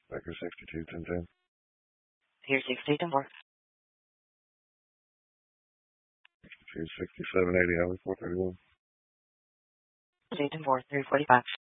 Baker 62, 1010. Here, 60, 10 4. 62, 6780, Highway 431. 10 4, 345.